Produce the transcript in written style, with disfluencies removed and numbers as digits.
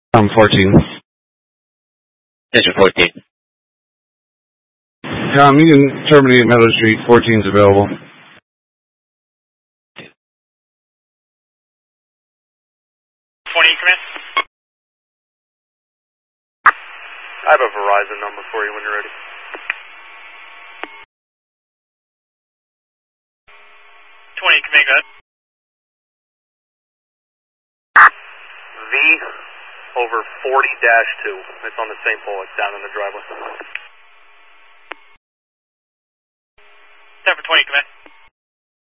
14. District 14. You can terminate Meadow Street. 14's available. 20, come in. I have a Verizon number for you when you're ready. Come in, go ahead. V over 40-2. It's on the same pole. It's down in the driveway. 10 for 20, come in.